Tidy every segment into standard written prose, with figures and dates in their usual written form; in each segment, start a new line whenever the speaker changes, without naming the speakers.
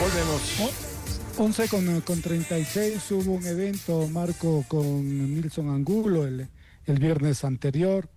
volvemos.
11:36 hubo un evento, Marco, con Nilson Angulo el viernes anterior.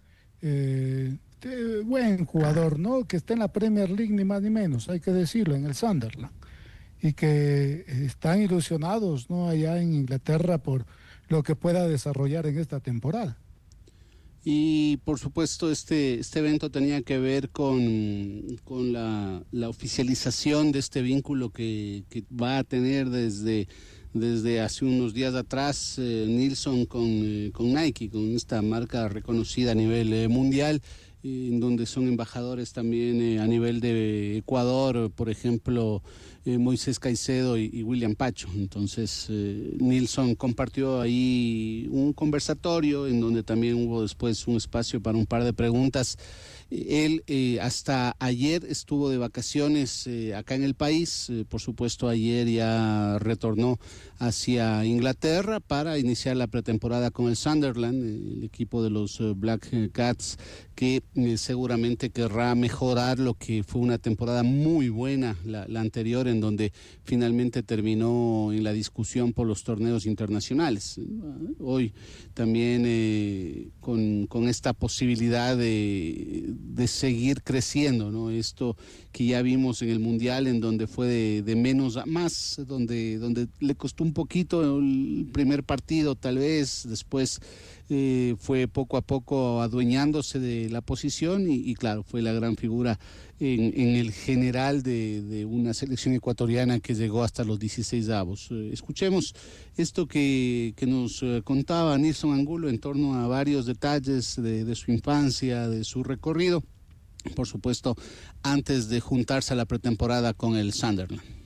Buen jugador, ¿no? Que está en la Premier League, ni más ni menos, hay que decirlo, en el Sunderland. Y que están ilusionados, ¿no? Allá en Inglaterra por lo que pueda desarrollar en esta temporada.
Y por supuesto este evento tenía que ver con la oficialización de este vínculo que va a tener desde hace unos días atrás Nilson con Nike, con esta marca reconocida a nivel mundial, en donde son embajadores también a nivel de Ecuador, por ejemplo, Moisés Caicedo y William Pacho. Entonces Nilson compartió ahí un conversatorio en donde también hubo después un espacio para un par de preguntas. Él hasta ayer estuvo de vacaciones acá en el país. Por supuesto, ayer ya retornó hacia Inglaterra para iniciar la pretemporada con el Sunderland, el equipo de los Black Cats, que seguramente querrá mejorar lo que fue una temporada muy buena, la anterior, en donde finalmente terminó en la discusión por los torneos internacionales. Hoy también con esta posibilidad de seguir creciendo, ¿no? Esto que ya vimos en el Mundial, en donde fue de menos a más, donde le costó un poquito el primer partido tal vez, después fue poco a poco adueñándose de la posición y claro, fue la gran figura en el general de una selección ecuatoriana que llegó hasta los 16avos. Escuchemos esto que nos contaba Nilson Angulo en torno a varios detalles de su infancia, de su recorrido, por supuesto, antes de juntarse a la pretemporada con el Sunderland.